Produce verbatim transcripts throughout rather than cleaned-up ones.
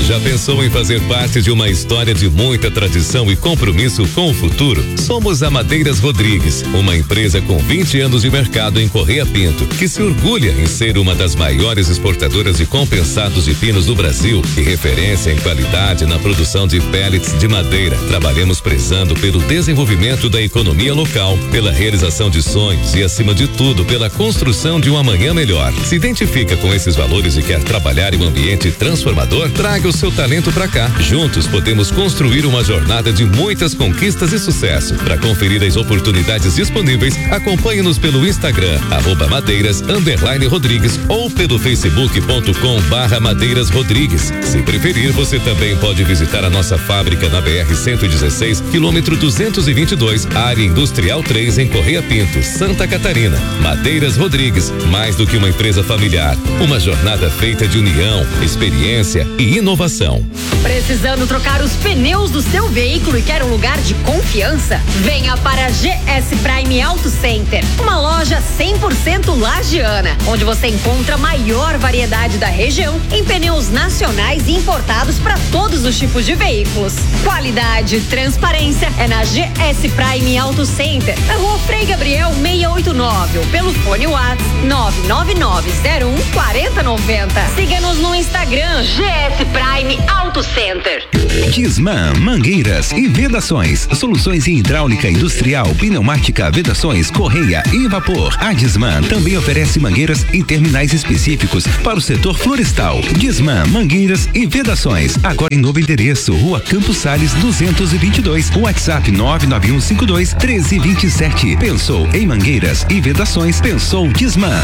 Já pensou em fazer parte de uma história de muita tradição e compromisso com o futuro? Somos a Madeiras Rodrigues, uma empresa com vinte anos de mercado em Correia Pinto, que se orgulha em ser uma das maiores exportadoras de compensados de pinos do Brasil e referência em qualidade na produção de pellets de madeira. Trabalhamos prezando pelo desenvolvimento da economia local, pela realização de sonhos e, acima de tudo, pela construção de um amanhã melhor. Se identifica com esses valores e quer trabalhar em um ambiente transformador? Traga o seu talento pra cá. Juntos podemos construir uma jornada de muitas conquistas e sucesso. Para conferir as oportunidades disponíveis, acompanhe-nos pelo Instagram, arroba madeiras, underline Rodrigues, ou pelo facebook ponto com barra madeiras Rodrigues. Se preferir, você também pode visitar a nossa fábrica na B R cento e dezesseis, quilômetro duzentos e vinte e dois, área industrial três, em Correia Pinto, Santa Catarina. Madeiras Rodrigues, mais do que uma empresa familiar, uma jornada feita de união, experiência e inovação. Precisando trocar os pneus do seu veículo e quer um lugar de confiança? Venha para a G S Prime Auto Center, uma loja cem por cento lagiana, onde você encontra a maior variedade da região em pneus nacionais e importados para todos os tipos de veículos. Qualidade e transparência é na G S Prime Auto Center, na Rua Frei Gabriel seiscentos e oitenta e nove, ou pelo fone WhatsApp nove nove nove zero um quatro zero nove zero. Siga-nos no Instagram G S Prime Auto Center. Disman Mangueiras e Vedações, soluções em hidráulica industrial, pneumática, vedações, correia e vapor. A Disman também oferece mangueiras e terminais específicos para o setor florestal. Disman Mangueiras e Vedações, agora em novo endereço, Rua Campos Sales duzentos e vinte e dois, WhatsApp nove nove um cinco dois um três dois sete. Pensou em mangueiras e vedações? Pensou Disman.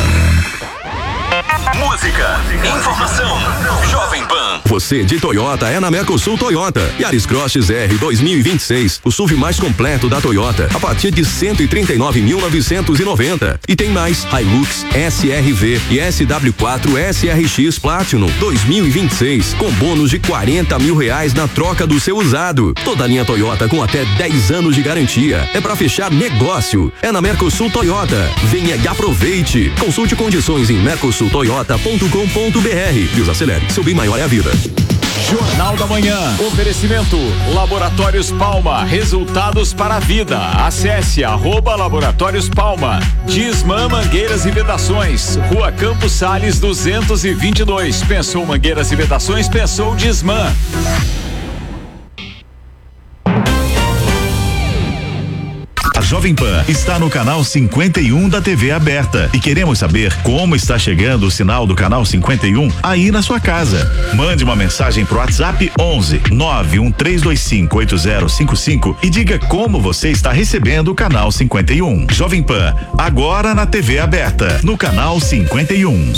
Música, informação, Jovem Pan. Você de Toyota é na Mercosul Toyota. Yaris Cross X R dois mil e vinte e seis, o S U V mais completo da Toyota, a partir de cento e trinta e nove mil novecentos e noventa. E tem mais Hilux, S R V e S W quatro S R X Platinum dois mil e vinte e seis, com bônus de quarenta mil reais na troca do seu usado. Toda a linha Toyota com até dez anos de garantia. É pra fechar negócio. É na Mercosul Toyota. Venha e aproveite. Consulte condições em mercosul toyota ponto com ponto b r. E os acelere. Seu bem maior é a vida. Jornal da Manhã. Oferecimento Laboratórios Palma. Resultados para a vida. Acesse arroba Laboratórios Palma. Disman Mangueiras e Vedações. Rua Campos Sales duzentos e vinte e dois. Pensou Mangueiras e Vedações? Pensou Disman. A Jovem Pan está no canal cinquenta e um da T V aberta e queremos saber como está chegando o sinal do canal cinquenta e um aí na sua casa. Mande uma mensagem pro WhatsApp onze nove um três dois cinco oito zero cinco cinco e diga como você está recebendo o canal cinquenta e um. Jovem Pan, agora na T V aberta, no canal cinquenta e um.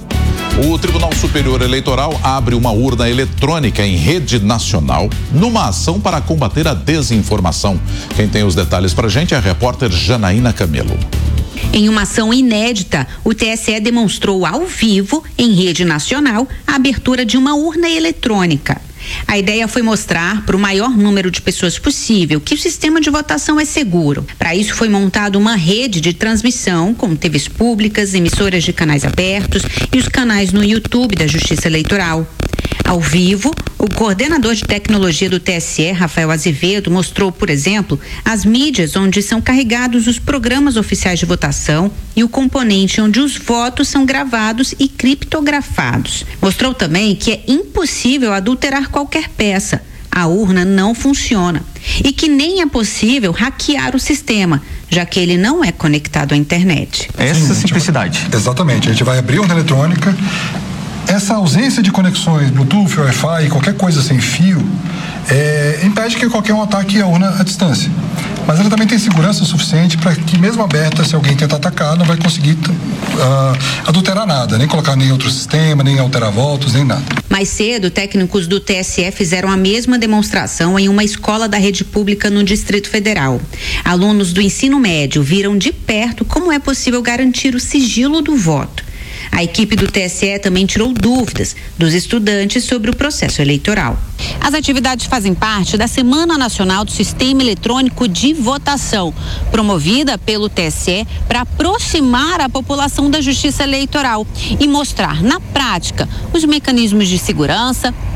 O Tribunal Superior Eleitoral abre uma urna eletrônica em rede nacional numa ação para combater a desinformação. Quem tem os detalhes pra gente é a repórter Janaína Camelo. Em uma ação inédita, o T S E demonstrou ao vivo, em rede nacional, a abertura de uma urna eletrônica. A ideia foi mostrar para o maior número de pessoas possível que o sistema de votação é seguro. Para isso foi montada uma rede de transmissão com T Vs públicas, emissoras de canais abertos e os canais no YouTube da Justiça Eleitoral. Ao vivo, o coordenador de tecnologia do T S E, Rafael Azevedo, mostrou, por exemplo, as mídias onde são carregados os programas oficiais de votação e o componente onde os votos são gravados e criptografados. Mostrou também que é impossível adulterar qualquer peça. A urna não funciona. E que nem é possível hackear o sistema, já que ele não é conectado à internet. Essa simplicidade. Exatamente. A gente vai abrir a urna eletrônica. Essa ausência de conexões Bluetooth, Wi-Fi, qualquer coisa sem fio, é, impede que qualquer um ataque a urna à distância. Mas ela também tem segurança suficiente para que, mesmo aberta, se alguém tentar atacar, não vai conseguir uh, adulterar nada, nem colocar nem outro sistema, nem alterar votos, nem nada. Mais cedo, técnicos do T S E fizeram a mesma demonstração em uma escola da rede pública no Distrito Federal. Alunos do ensino médio viram de perto como é possível garantir o sigilo do voto. A equipe do T S E também tirou dúvidas dos estudantes sobre o processo eleitoral. As atividades fazem parte da Semana Nacional do Sistema Eletrônico de Votação, promovida pelo T S E para aproximar a população da Justiça Eleitoral e mostrar na prática os mecanismos de segurança,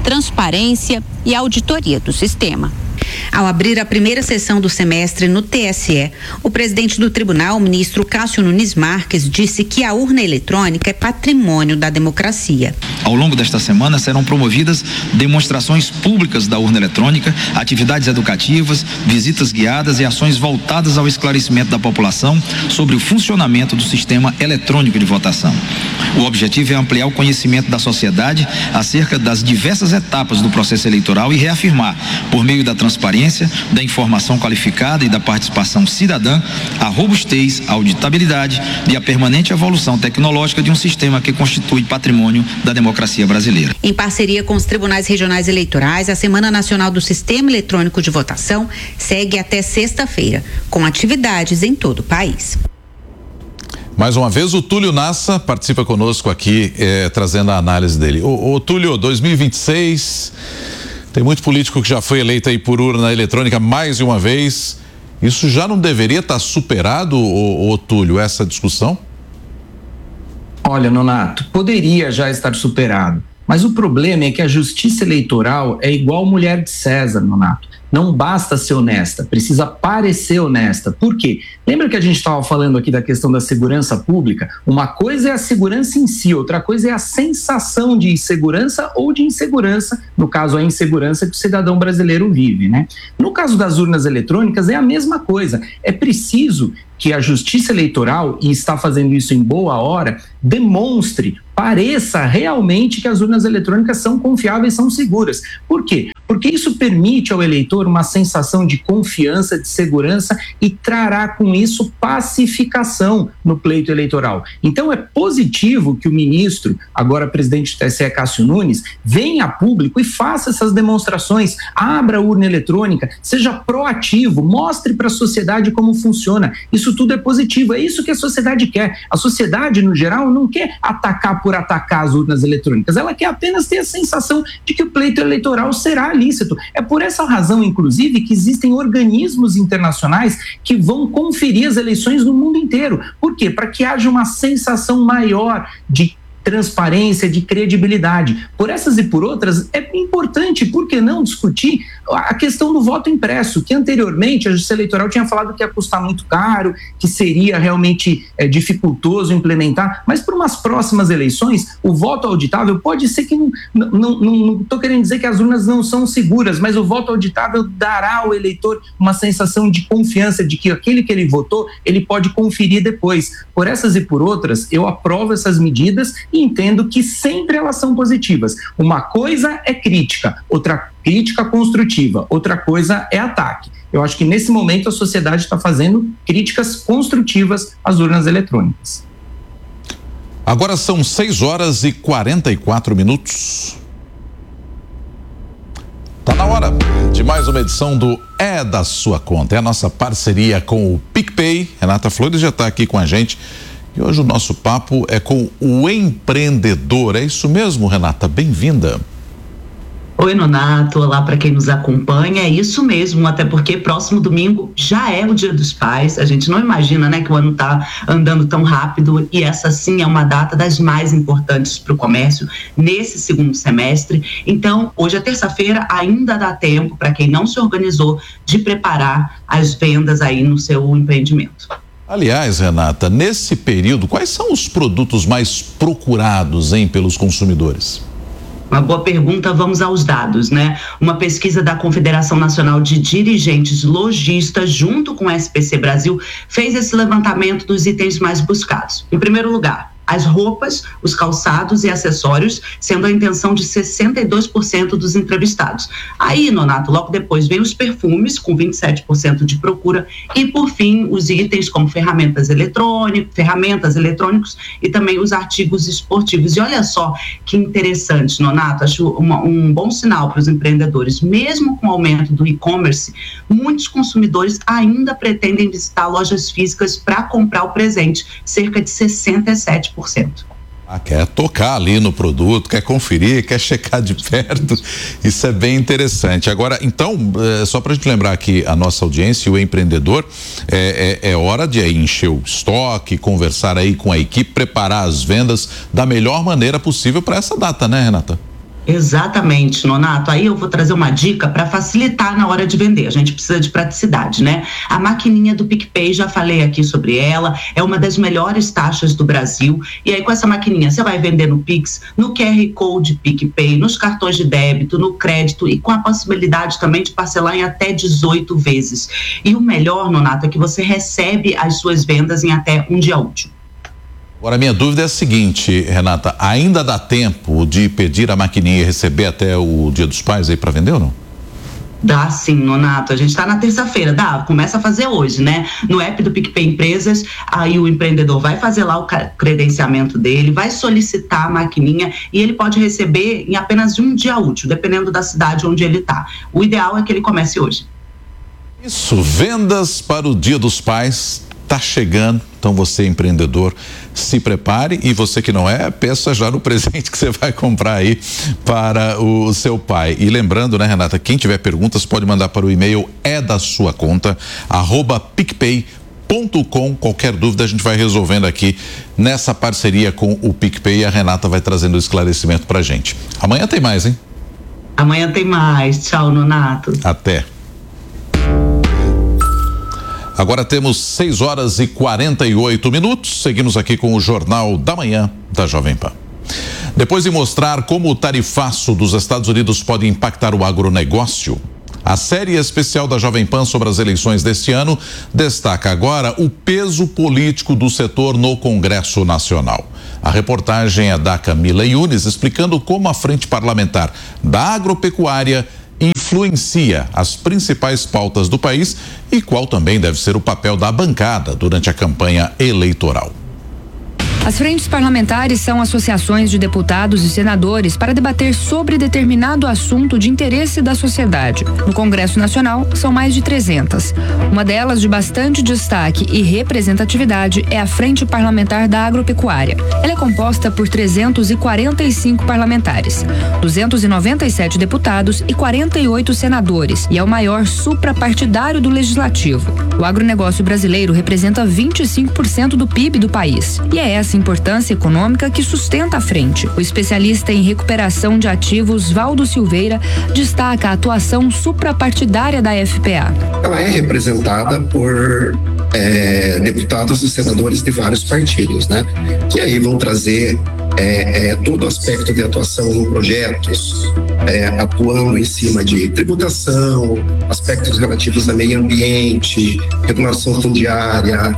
transparência e auditoria do sistema. Ao abrir a primeira sessão do semestre no T S E, o presidente do tribunal, o ministro Cássio Nunes Marques, disse que a urna eletrônica é patrimônio da democracia. Ao longo desta semana serão promovidas demonstrações públicas da urna eletrônica, atividades educativas, visitas guiadas e ações voltadas ao esclarecimento da população sobre o funcionamento do sistema eletrônico de votação. O objetivo é ampliar o conhecimento da sociedade acerca das diversas etapas do processo eleitoral e reafirmar, por meio da transparência, da informação qualificada e da participação cidadã, a robustez, a auditabilidade e a permanente evolução tecnológica de um sistema que constitui patrimônio da democracia brasileira. Em parceria com os tribunais regionais eleitorais, a Semana Nacional do Sistema Eletrônico de Votação segue até sexta-feira, com atividades em todo o país. Mais uma vez, o Túlio Nassa participa conosco aqui, eh, trazendo a análise dele. Ô, ô Túlio, dois mil e vinte e seis, tem muito político que já foi eleito aí por urna eletrônica mais de uma vez. Isso já não deveria estar superado, ô, ô Túlio, essa discussão? Olha, Nonato, poderia já estar superado, mas o problema é que a justiça eleitoral é igual mulher de César, Nonato. Não basta ser honesta, precisa parecer honesta. Por quê? Lembra que a gente estava falando aqui da questão da segurança pública? Uma coisa é a segurança em si, outra coisa é a sensação de segurança ou de insegurança, no caso a insegurança que o cidadão brasileiro vive, né? No caso das urnas eletrônicas é a mesma coisa. É preciso que a Justiça Eleitoral, e está fazendo isso em boa hora, demonstre, pareça realmente que as urnas eletrônicas são confiáveis, são seguras. Por quê? Porque isso permite ao eleitor uma sensação de confiança, de segurança e trará com isso pacificação no pleito eleitoral. Então é positivo que o ministro, agora presidente do T S E, Cássio Nunes, venha a público e faça essas demonstrações, abra a urna eletrônica, seja proativo, mostre para a sociedade como funciona. Isso tudo é positivo, é isso que a sociedade quer. A sociedade, no geral, não quer atacar por atacar as urnas eletrônicas, ela quer apenas ter a sensação de que o pleito eleitoral será lícito. É por essa razão, inclusive, que existem organismos internacionais que vão conferir as eleições no mundo inteiro. Por quê? Para que haja uma sensação maior de transparência, de credibilidade. Por essas e por outras, é importante, por que não discutir a questão do voto impresso, que anteriormente a Justiça Eleitoral tinha falado que ia custar muito caro, que seria realmente é, dificultoso implementar, mas para umas próximas eleições, o voto auditável pode ser que não não não estou querendo dizer que as urnas não são seguras, mas o voto auditável dará ao eleitor uma sensação de confiança de que aquele que ele votou, ele pode conferir depois. Por essas e por outras, eu aprovo essas medidas e entendo que sempre elas são positivas. Uma coisa é crítica, outra crítica construtiva, outra coisa é ataque. Eu acho que nesse momento a sociedade está fazendo críticas construtivas às urnas eletrônicas. Agora são seis horas e quarenta e quatro minutos. Tá na hora de mais uma edição do É da Sua Conta. É a nossa parceria com o PicPay. Renata Flores já está aqui com a gente. E hoje o nosso papo é com o empreendedor. É isso mesmo, Renata? Bem-vinda. Oi, Nonato. Olá para quem nos acompanha. É isso mesmo, até porque próximo domingo já é o Dia dos Pais. A gente não imagina, né, que o ano tá andando tão rápido e essa sim é uma data das mais importantes para o comércio nesse segundo semestre. Então, hoje é terça-feira, ainda dá tempo para quem não se organizou de preparar as vendas aí no seu empreendimento. Aliás, Renata, nesse período, quais são os produtos mais procurados, hein, pelos consumidores? Uma boa pergunta, vamos aos dados, né? Uma pesquisa da Confederação Nacional de Dirigentes Lojistas, junto com o S P C Brasil, fez esse levantamento dos itens mais buscados. Em primeiro lugar, as roupas, os calçados e acessórios, sendo a intenção de sessenta e dois por cento dos entrevistados. Aí, Nonato, logo depois vem os perfumes, com vinte e sete por cento de procura, e por fim, os itens como ferramentas eletrônicas, ferramentas eletrônicos e também os artigos esportivos. E olha só que interessante, Nonato, acho uma, um bom sinal para os empreendedores. Mesmo com o aumento do e-commerce, muitos consumidores ainda pretendem visitar lojas físicas para comprar o presente, cerca de sessenta e sete por cento. Ah, quer tocar ali no produto, quer conferir, quer checar de perto, isso é bem interessante. Agora, então, é, só para a gente lembrar aqui a nossa audiência, o empreendedor, é, é, é hora de aí encher o estoque, conversar aí com a equipe, preparar as vendas da melhor maneira possível para essa data, né, Renata? Exatamente, Nonato. Aí eu vou trazer uma dica para facilitar na hora de vender. A gente precisa de praticidade, né? A maquininha do PicPay, já falei aqui sobre ela, é uma das melhores taxas do Brasil. E aí com essa maquininha você vai vender no Pix, no Q R Code PicPay, nos cartões de débito, no crédito e com a possibilidade também de parcelar em até dezoito vezes. E o melhor, Nonato, é que você recebe as suas vendas em até um dia útil. Agora, minha dúvida é a seguinte, Renata, ainda dá tempo de pedir a maquininha e receber até o Dia dos Pais aí para vender ou não? Dá sim, Nonato, a gente tá na terça-feira, dá, começa a fazer hoje, né? No app do PicPay Empresas, aí o empreendedor vai fazer lá o credenciamento dele, vai solicitar a maquininha e ele pode receber em apenas um dia útil, dependendo da cidade onde ele tá. O ideal é que ele comece hoje. Isso, vendas para o Dia dos Pais tá chegando, então você empreendedor, se prepare, e você que não é, pensa já no presente que você vai comprar aí para o seu pai. E lembrando, né, Renata, quem tiver perguntas pode mandar para o e-mail é da sua conta, arroba picpay ponto com, qualquer dúvida a gente vai resolvendo aqui nessa parceria com o PicPay, e a Renata vai trazendo o esclarecimento pra gente. Amanhã tem mais, hein? Amanhã tem mais, tchau, Nonato. Até. Agora temos seis horas e quarenta e oito minutos. Seguimos aqui com o Jornal da Manhã da Jovem Pan. Depois de mostrar como o tarifaço dos Estados Unidos pode impactar o agronegócio, a série especial da Jovem Pan sobre as eleições deste ano destaca agora o peso político do setor no Congresso Nacional. A reportagem é da Camila Yunes, explicando como a frente parlamentar da agropecuária influencia as principais pautas do país e qual também deve ser o papel da bancada durante a campanha eleitoral. As frentes parlamentares são associações de deputados e senadores para debater sobre determinado assunto de interesse da sociedade. No Congresso Nacional, são mais de trezentas. Uma delas de bastante destaque e representatividade é a Frente Parlamentar da Agropecuária. Ela é composta por trezentos e quarenta e cinco parlamentares, duzentos e noventa e sete deputados e quarenta e oito senadores, e é o maior suprapartidário do Legislativo. O agronegócio brasileiro representa vinte e cinco por cento do P I B do país, e é essa importância econômica que sustenta a frente. O especialista em recuperação de ativos, Valdo Silveira, destaca a atuação suprapartidária da F P A. Ela é representada por é, deputados e senadores de vários partidos, né? Que aí vão trazer é, é, todo o aspecto de atuação em projetos, é, atuando em cima de tributação, aspectos relativos a meio ambiente, regulação fundiária,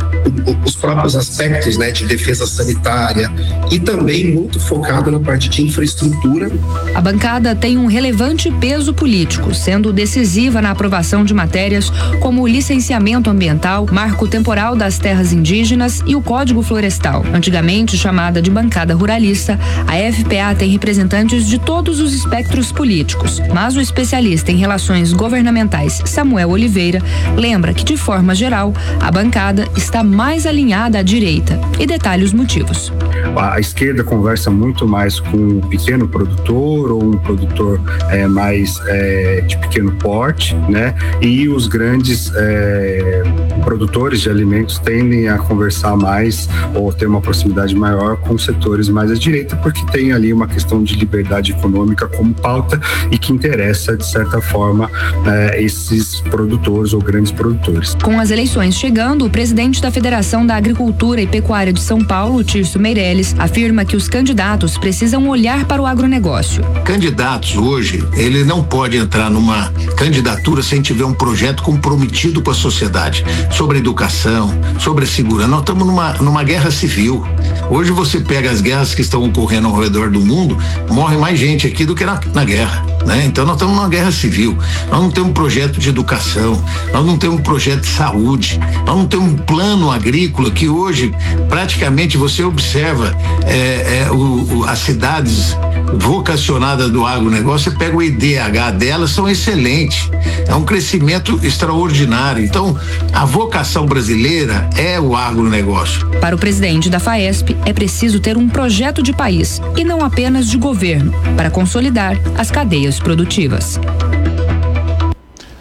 os próprios aspectos, né, de defesa sanitária, e também muito focado na parte de infraestrutura. A bancada tem um relevante peso político, sendo decisiva na aprovação de matérias como o licenciamento ambiental, marco temporal das terras indígenas e o Código Florestal. Antigamente chamada de bancada ruralista, a F P A tem representantes de todos os espectros políticos, mas o especialista em relações governamentais Samuel Oliveira lembra que, de forma geral, a bancada está mais alinhada à direita, e detalha os motivos. A esquerda conversa muito mais com um pequeno produtor ou um produtor é, mais é, de pequeno porte, né? E os grandes é, produtores de alimentos tendem a conversar mais ou ter uma proximidade maior com setores mais à direita, porque tem ali uma questão de liberdade econômica como pauta e que interessa, de certa forma, é, esses produtores ou grandes produtores. Com as eleições chegando, o presidente da Federação da Agricultura e Pecuária de São Paulo, Tirso Meirelles, afirma que os candidatos precisam olhar para o agronegócio. Candidatos hoje, ele não pode entrar numa candidatura sem tiver um projeto comprometido com a sociedade, sobre a educação, sobre a segurança. Nós estamos numa, numa guerra civil. Hoje você pega as guerras que estão ocorrendo ao redor do mundo, morre mais gente aqui do que na, na guerra, né? Então nós estamos numa guerra civil. Nós não temos um projeto de educação, nós não temos um projeto de saúde, nós não temos um plano agrícola que hoje praticamente você observa é, é, o, o, as cidades vocacionadas do agronegócio, você pega o I D H delas, são excelentes, é um crescimento extraordinário. Então a vocação brasileira é o agronegócio. Para o presidente da FAESP, é preciso ter um projeto de país e não apenas de governo, para consolidar as cadeias produtivas.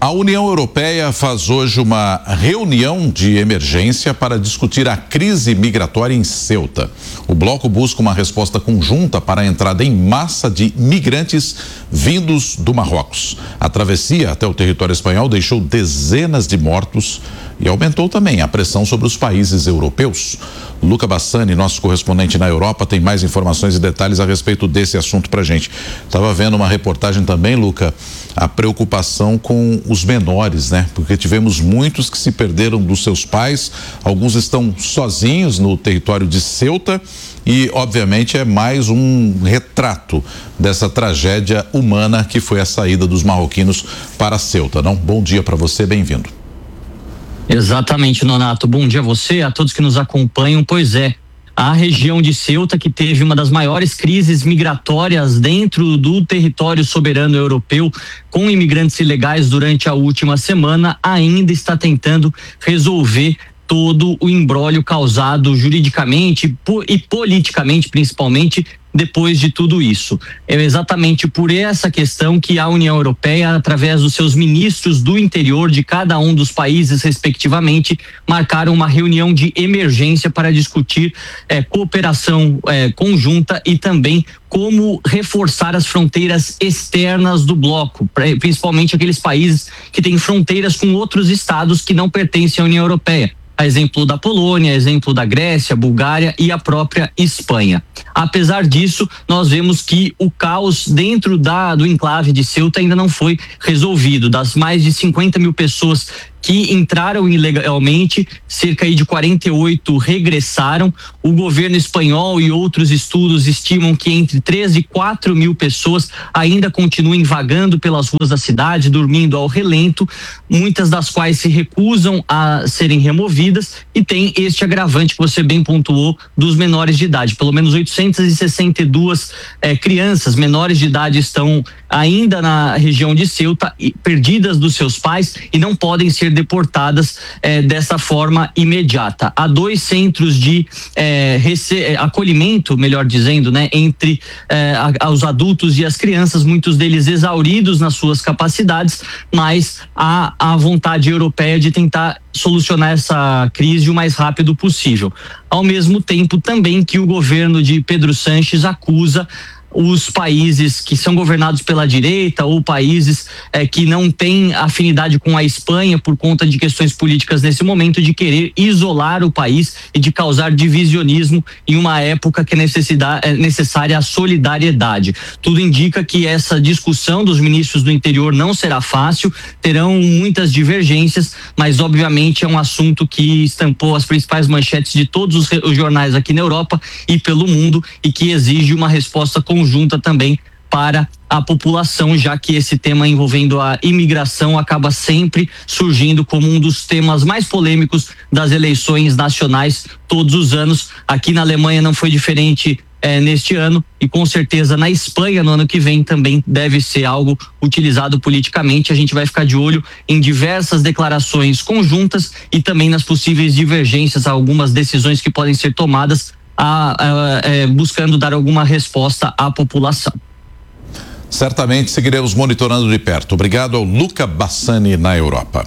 A União Europeia faz hoje uma reunião de emergência para discutir a crise migratória em Ceuta. O bloco busca uma resposta conjunta para a entrada em massa de migrantes vindos do Marrocos. A travessia até o território espanhol deixou dezenas de mortos e aumentou também a pressão sobre os países europeus. Luca Bassani, nosso correspondente na Europa, tem mais informações e detalhes a respeito desse assunto pra gente. Estava vendo uma reportagem também, Luca, a preocupação com os menores, né? Porque tivemos muitos que se perderam dos seus pais, alguns estão sozinhos no território de Ceuta e, obviamente, é mais um retrato dessa tragédia humana que foi a saída dos marroquinos para Ceuta, não? Bom dia para você, bem-vindo. Exatamente, Nonato. Bom dia a você, a todos que nos acompanham. Pois é, a região de Ceuta, que teve uma das maiores crises migratórias dentro do território soberano europeu, com imigrantes ilegais durante a última semana, ainda está tentando resolver todo o imbróglio causado juridicamente e politicamente, principalmente, depois de tudo isso. É exatamente por essa questão que a União Europeia, através dos seus ministros do interior de cada um dos países, respectivamente, marcaram uma reunião de emergência para discutir eh, cooperação eh, conjunta e também como reforçar as fronteiras externas do bloco, principalmente aqueles países que têm fronteiras com outros estados que não pertencem à União Europeia. A exemplo da Polônia, exemplo da Grécia, Bulgária e a própria Espanha. Apesar disso, nós vemos que o caos dentro da, do enclave de Ceuta ainda não foi resolvido. Das mais de cinquenta mil pessoas que entraram ilegalmente, cerca de quarenta e oito regressaram. O governo espanhol e outros estudos estimam que entre três e quatro mil pessoas ainda continuem vagando pelas ruas da cidade, dormindo ao relento, muitas das quais se recusam a serem removidas, e tem este agravante que você bem pontuou dos menores de idade. Pelo menos oitocentas e sessenta e duas eh, crianças menores de idade estão ainda na região de Ceuta, perdidas dos seus pais, e não podem ser deportadas eh, dessa forma imediata. Há dois centros de eh, rece- acolhimento, melhor dizendo, né, entre eh, a, os adultos e as crianças, muitos deles exauridos nas suas capacidades, mas há a vontade europeia de tentar solucionar essa crise o mais rápido possível. Ao mesmo tempo também que o governo de Pedro Sánchez acusa os países que são governados pela direita ou países eh, que não têm afinidade com a Espanha por conta de questões políticas nesse momento, de querer isolar o país e de causar divisionismo em uma época que é, é necessária a solidariedade. Tudo indica que essa discussão dos ministros do interior não será fácil, terão muitas divergências, mas obviamente é um assunto que estampou as principais manchetes de todos os, os jornais aqui na Europa e pelo mundo, e que exige uma resposta conjunta conjunta também para a população, já que esse tema envolvendo a imigração acaba sempre surgindo como um dos temas mais polêmicos das eleições nacionais todos os anos. Aqui na Alemanha não foi diferente eh, neste ano, e com certeza na Espanha no ano que vem também deve ser algo utilizado politicamente. A gente vai ficar de olho em diversas declarações conjuntas e também nas possíveis divergências, algumas decisões que podem ser tomadas A, a, a, buscando dar alguma resposta à população. Certamente seguiremos monitorando de perto. Obrigado ao Luca Bassani na Europa.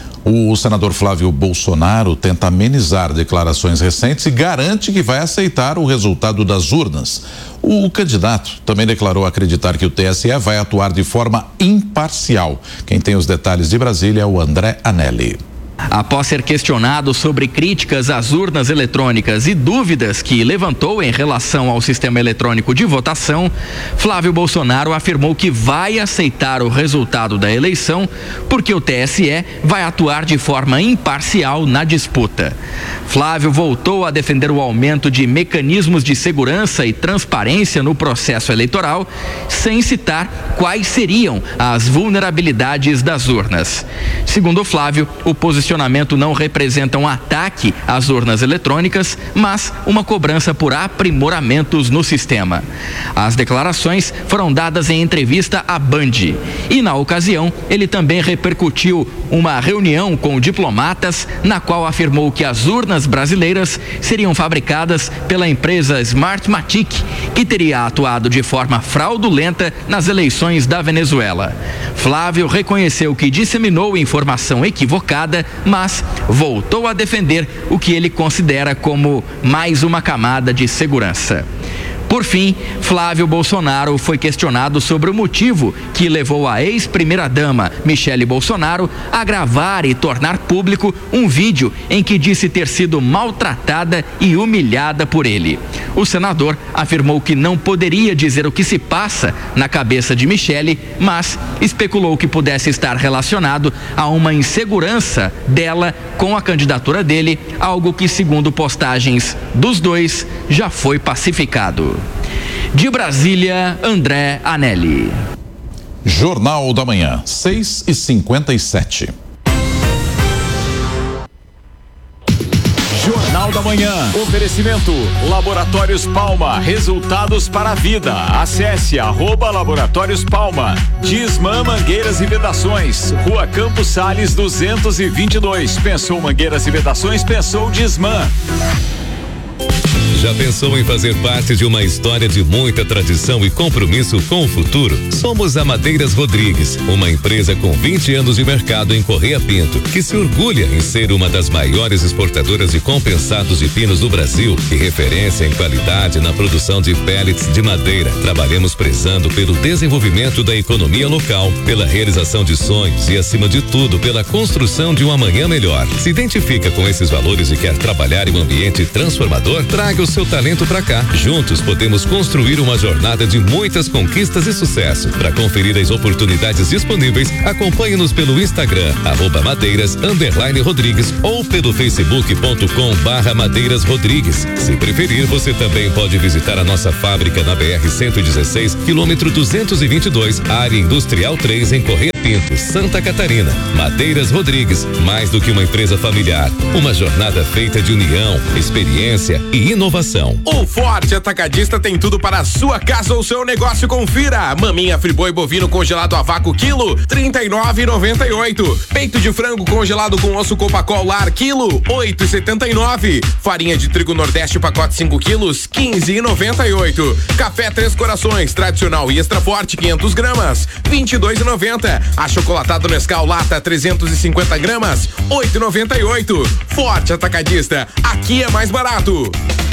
O senador Flávio Bolsonaro tenta amenizar declarações recentes e garante que vai aceitar o resultado das urnas. O candidato também declarou acreditar que o T S E vai atuar de forma imparcial. Quem tem os detalhes de Brasília é o André Anelli. Após ser questionado sobre críticas às urnas eletrônicas e dúvidas que levantou em relação ao sistema eletrônico de votação, Flávio Bolsonaro afirmou que vai aceitar o resultado da eleição porque o T S E vai atuar de forma imparcial na disputa. Flávio voltou a defender o aumento de mecanismos de segurança e transparência no processo eleitoral, sem citar quais seriam as vulnerabilidades das urnas. Segundo Flávio, o posicionamento posicionamento não representa um ataque às urnas eletrônicas, mas uma cobrança por aprimoramentos no sistema. As declarações foram dadas em entrevista à Band. E na ocasião, ele também repercutiu uma reunião com diplomatas, na qual afirmou que as urnas brasileiras seriam fabricadas pela empresa Smartmatic, que teria atuado de forma fraudulenta nas eleições da Venezuela. Flávio reconheceu que disseminou informação equivocada, mas voltou a defender o que ele considera como mais uma camada de segurança. Por fim, Flávio Bolsonaro foi questionado sobre o motivo que levou a ex-primeira-dama Michele Bolsonaro a gravar e tornar público um vídeo em que disse ter sido maltratada e humilhada por ele. O senador afirmou que não poderia dizer o que se passa na cabeça de Michele, mas especulou que pudesse estar relacionado a uma insegurança dela com a candidatura dele, algo que, segundo postagens dos dois, já foi pacificado. De Brasília, André Anelli. Jornal da Manhã, seis e cinquenta e sete. Jornal da Manhã. Oferecimento Laboratórios Palma. Resultados para a vida. Acesse arroba Laboratórios Palma. Disman Mangueiras e Vedações. Rua Campos Sales duzentos e vinte e dois. Pensou Mangueiras e Vedações? Pensou Disman. Já pensou em fazer parte de uma história de muita tradição e compromisso com o futuro? Somos a Madeiras Rodrigues, uma empresa com vinte anos de mercado em Correia Pinto, que se orgulha em ser uma das maiores exportadoras de compensados de pinos do Brasil e referência em qualidade na produção de pellets de madeira. Trabalhamos prezando pelo desenvolvimento da economia local, pela realização de sonhos e, acima de tudo, pela construção de um amanhã melhor. Se identifica com esses valores e quer trabalhar em um ambiente transformador? Traga o seu talento pra cá. Juntos podemos construir uma jornada de muitas conquistas e sucesso. Para conferir as oportunidades disponíveis, acompanhe-nos pelo Instagram, arroba Madeiras underline Rodrigues, ou pelo facebook ponto com barra Madeiras Rodrigues. Se preferir, você também pode visitar a nossa fábrica na B R cento e dezesseis, quilômetro duzentos e vinte e dois, área industrial três, em Correia Pinto, Santa Catarina. Madeiras Rodrigues, mais do que uma empresa familiar, uma jornada feita de união, experiência e inovação. O Forte Atacadista tem tudo para a sua casa ou seu negócio. Confira: maminha friboi bovino congelado a vácuo quilo trinta e nove e noventa e oito. Peito de frango congelado com osso Copacol lar quilo oito e setenta e nove. Farinha de trigo Nordeste pacote cinco quilos quinze e noventa e oito. Café Três Corações tradicional e extra forte quinhentos gramas vinte e dois e noventa. Achocolatado Nescau lata trezentos e cinquenta gramas oito e noventa e oito. Forte Atacadista, aqui é mais barato.